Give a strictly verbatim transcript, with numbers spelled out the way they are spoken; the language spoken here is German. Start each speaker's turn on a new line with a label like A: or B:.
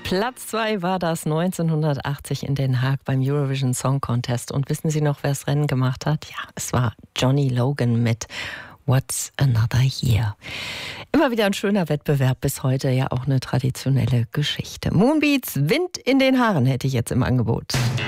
A: Platz zwei war das neunzehnhundertachtzig in Den Haag beim Eurovision Song Contest. Und wissen Sie noch, wer das Rennen gemacht hat? Ja, es war Johnny Logan mit What's Another Year. Immer wieder ein schöner Wettbewerb, bis heute ja auch eine traditionelle Geschichte. Moonbeats, Wind in den Haaren hätte ich jetzt im Angebot.